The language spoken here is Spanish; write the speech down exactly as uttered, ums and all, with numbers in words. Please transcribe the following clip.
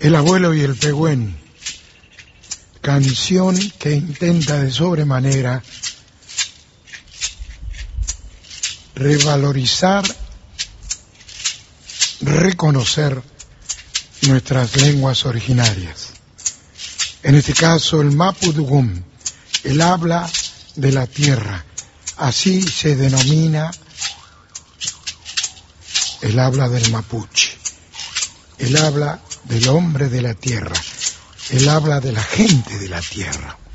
El abuelo y el pegüén, canción que intenta de sobremanera revalorizar, reconocer nuestras lenguas originarias. En este caso el mapudungun, el habla de la tierra, así se denomina el habla del mapuche, el habla del hombre de la tierra, el habla de la gente de la tierra.